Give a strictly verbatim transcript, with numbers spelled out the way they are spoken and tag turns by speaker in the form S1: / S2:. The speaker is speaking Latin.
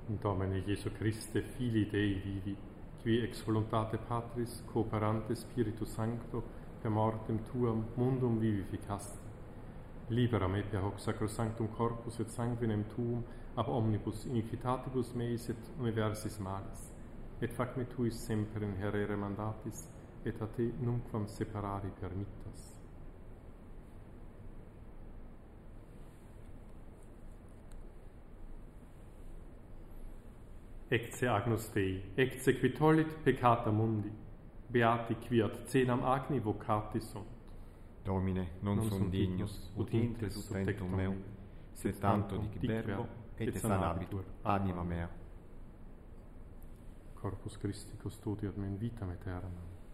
S1: Domine Jesu Christe, Filii Dei vivi, qui ex voluntate Patris, cooperante Spiritus Sancto, per mortem tuam mundum vivificaste. Libera me per hoc sacrosanctum corpus et sanguinem tuum, ab omnibus iniquitatibus meis et universis malis, et fac me tuis semper inherere mandatis, et a te numquam separari permittas. Ecce Agnus Dei, ecce qui tollit peccata mundi, beati qui ad cenam agni vocati sunt.
S2: Domine, non, non sum dignus, ut intres tectum meu, sed tanto dic verbo, et sanabitur anima mea.
S1: Corpus Christi custodiat me in vitam aeternam.